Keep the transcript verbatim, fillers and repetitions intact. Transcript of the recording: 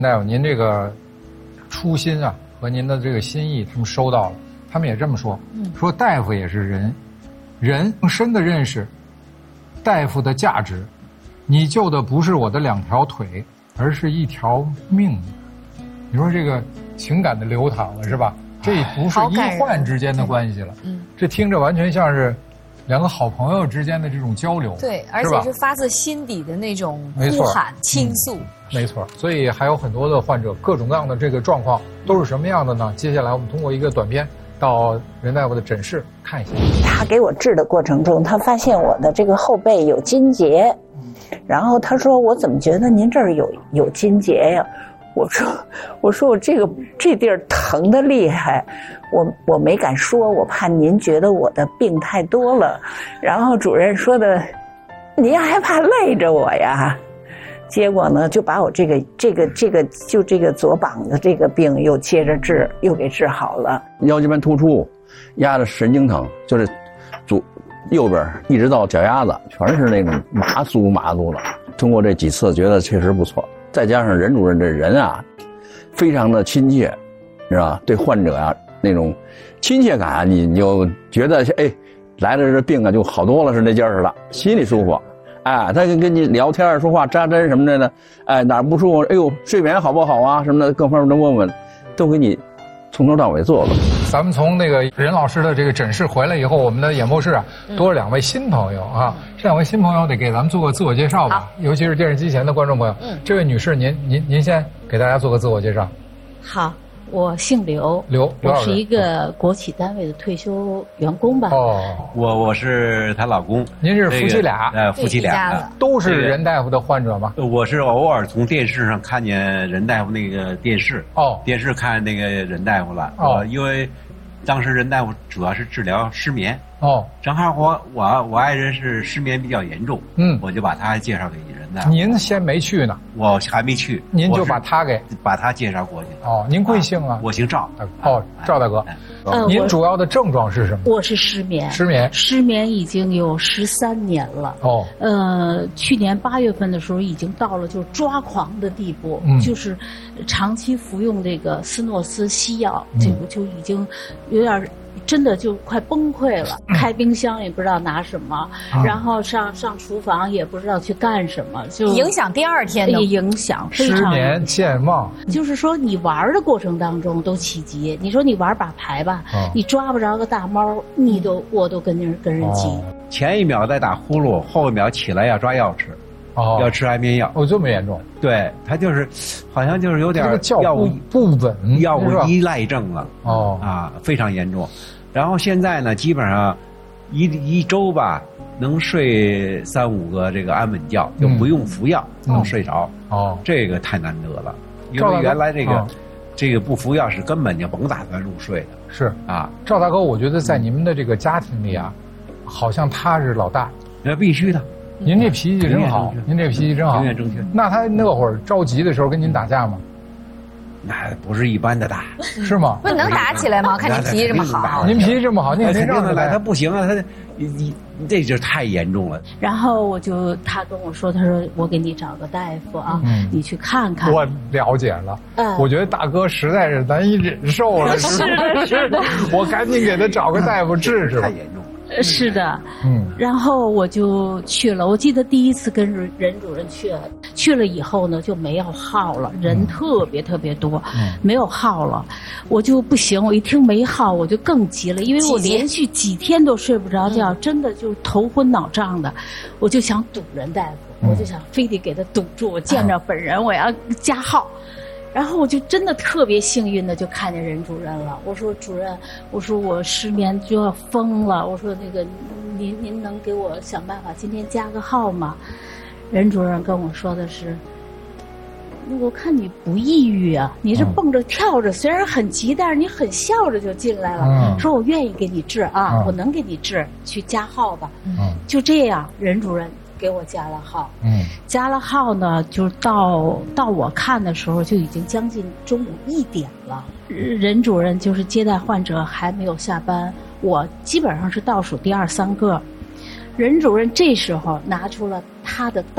大夫，您这个初心啊和您的这个心意，他们收到了。他们也这么说，说大夫也是人，人更深的认识大夫的价值。你救的不是我的两条腿，而是一条命。你说这个情感的流淌了是吧？这不是医患之间的关系了，嗯，这听着完全像是两个好朋友之间的这种交流， 对，而且是发自心底的那种呼喊倾诉。 没错，所以还有很多的患者，各种各样的这个状况都是什么样的呢？接下来我们通过一个短片到任大夫的诊室看一下。 他给我治的过程中，他发现我的这个后背有筋结，然后他说：“我怎么觉得您这儿有有筋结呀？”我说：“我说我这个这地儿疼得厉害，我我没敢说，我怕您觉得我的病太多了。”然后主任说的：“您还怕累着我呀？”结果呢，就把我这个这个这个就这个左膀子这个病又接着治，又给治好了。 腰间盘突出，压着神经疼，就是左右边一直到脚丫子，全是那种麻酥麻酥的。通过这几次，觉得确实不错。再加上任主任这人啊，非常的亲切，是吧？对患者啊那种亲切感啊，你你就觉得哎，来了这病啊就好多了，是那劲儿似的，心里舒服。哎，他跟跟你聊天说话扎针什么的，哎哪儿不舒服，哎呦睡眠好不好啊什么的，各方面都问问，都给你从头到尾做了。 咱们从那个任老师的这个诊室回来以后，我们的演播室啊多了两位新朋友啊，嗯、这两位新朋友得给咱们做个自我介绍吧，尤其是电视机前的观众朋友。嗯，这位女士，您您您先给大家做个自我介绍。 好。我姓刘， 刘， 我是一个国企单位的退休员工吧。 哦， 我我是她老公。 您是夫妻俩？ 呃，夫妻俩都是任大夫的患者吗？ 我是偶尔从电视上看见任大夫那个电视，哦，电视看那个任大夫了。哦，因为当时任大夫主要是治疗失眠。哦，正好我我我爱人是失眠比较严重，嗯，我就把他介绍给任大夫。 您先没去呢， 我还没去， 您就把他给把他介绍过去了。 哦，您贵姓啊？ 我姓赵。 哦，赵大哥， 呃， 您主要的症状是什么？ 我是失眠， 失眠， 失眠已经有十三年了。哦，呃，去年八月份的时候已经到了就抓狂的地步，嗯、就是长期服用这个斯诺斯西药，这个就已经有点。真的就快崩溃了，开冰箱也不知道拿什么，嗯、然后上上厨房也不知道去干什么，就影响第二天的影响非常失眠健忘。 就是说你玩的过程当中都起急，你说你玩把牌吧，哦、你抓不着个大猫，你都我都跟人跟人急。哦、 前一秒在打呼噜，后一秒起来要抓药吃。哦，要吃安眠药。 哦，这么严重？ 对，他就是，好像就是有点药物不稳， 药物依赖症了。哦，啊，非常严重。然后现在呢，基本上一一周吧，能睡三五个这个安稳觉，就不用服药能、嗯、睡着。哦，这个太难得了，因为原来这个、哦、这个不服药是根本就甭打算入睡的。 是啊，赵大哥，我觉得在你们的这个家庭里啊，好像他是老大。 那必须的。 您这脾气真好，您这脾气真好， 永远正确。 那他那会儿着急的时候跟您打架吗？ 那不是一般的打， 是吗？ 不能打起来吗？看您脾气这么好， 您脾气这么好，您肯定让他来，他不行啊，他你你这就太严重了。 然后我就他跟我说，他说我给你找个大夫啊，嗯、你去看看。 我了解了，嗯、我觉得大哥实在是难以忍受了， 是的，是的， 我赶紧给他找个大夫治治吧。 太严重。 是的，嗯，然后我就去了。我记得第一次跟任主任去了，去了以后呢就没有号了，人特别特别多，嗯、没有号了，我就不行。我一听没号，我就更急了，因为我连续几天都睡不着觉，真的就头昏脑胀的，我就想堵任大夫，嗯、我就想非得给他堵住，我见着本人我要加号。然后我就真的特别幸运的就看见任主任了。我说主任，我说我失眠就要疯了。我说那个您您能给我想办法今天加个号吗？任主任跟我说的是，我看你不抑郁啊，你是蹦着跳着，虽然很急，但是你很笑着就进来了。嗯、说我愿意给你治啊，嗯、我能给你治，去加号吧。嗯、就这样，任主任给我加了号，嗯，加了号呢，就到到我看的时候就已经将近中午一点了。任主任就是接待患者还没有下班，我基本上是倒数第二三个。任主任这时候拿出了他的刀。